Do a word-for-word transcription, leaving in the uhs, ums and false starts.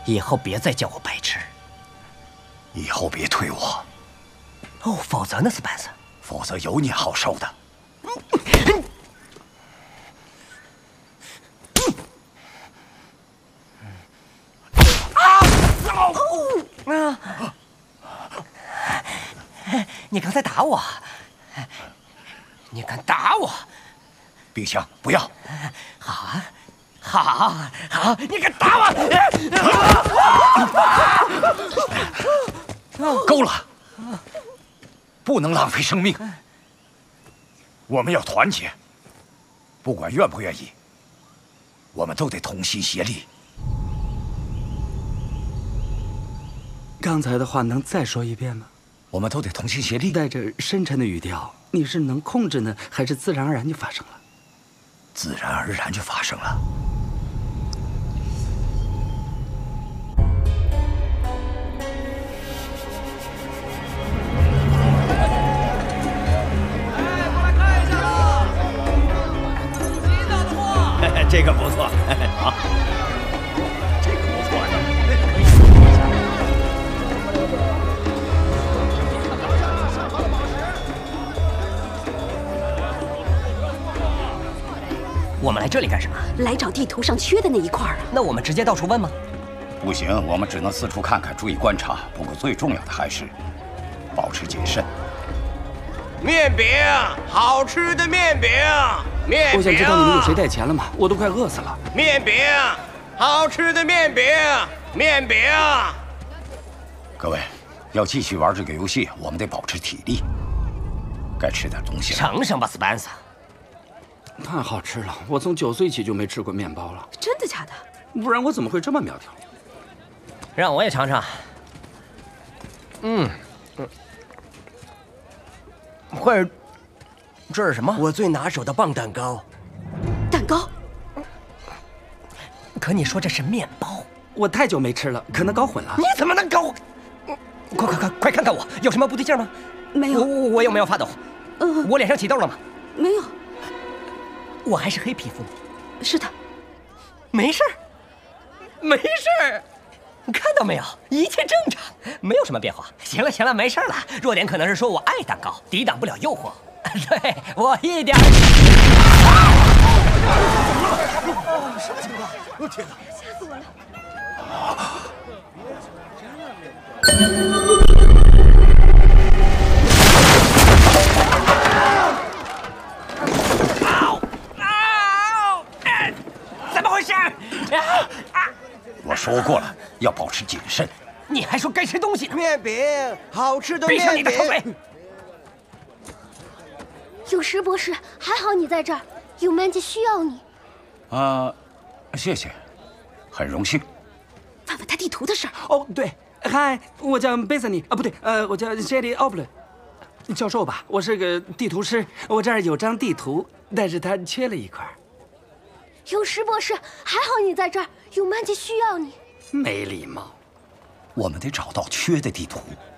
以后别再叫我白痴。 以后别推我。 哦，否则呢，斯班斯？ 否则有你好受的。 啊！你刚才打我，你敢打我？ 陛下，不要！ 好啊，好，好，你敢打我？ 够了！不能浪费生命。我们要团结，不管愿不愿意，我们都得同心协力。 刚才的话能再说一遍吗？ 我们都得同心协力。 带着深沉的语调，你是能控制呢，还是自然而然就发生了？ 自然而然就发生了。 这个不错，好， 这个不错呀。 我们来这里干什么？ 来找地图上缺的那一块啊。 那我们直接到处问吗？ 不行，我们只能四处看看，注意观察。不过最重要的还是保持谨慎。 面饼，好吃的面饼，面饼。 我想知道你们有谁带钱了吗？我都快饿死了。 面饼，好吃的面饼，面饼。 各位，要继续玩这个游戏，我们得保持体力。该吃点东西了。 尝尝吧，斯班萨。 太好吃了！我从九岁起就没吃过面包了。 真的假的？ 不然我怎么会这么苗条？ 让我也尝尝。嗯嗯。会儿，这是什么？ 我最拿手的棒蛋糕。 蛋糕？ 可你说这是面包？ 我太久没吃了，可能搞混了。 你怎么能搞？快快快快看看我，有什么不对劲吗？ 没有。 我我有没有发抖？ 嗯。 我脸上起痘了吗？ 没有。 我还是黑皮肤。 是的。 没事儿，没事儿。你看到没有？一切正常，没有什么变化。行了行了，没事了。弱点可能是说我爱蛋糕，抵挡不了诱惑。对我一点。 什么情况？我天哪！ 吓死我了！ 怎么回事？ 我说过了，要保持谨慎。 你还说该吃东西呢？ 面饼，好吃的面饼。 闭上你的臭嘴！ 有石博士，还好你在这儿，有曼吉需要你。 啊，谢谢，很荣幸。 问问他地图的事儿。 哦，对，嗨，我叫贝萨尼啊，不对，呃，我叫 Shelly Obley， 教授吧，我是个地图师，我这儿有张地图，但是它缺了一块。 有石博士，还好你在这儿，有曼吉需要你。 没礼貌。 我们得找到缺的地图。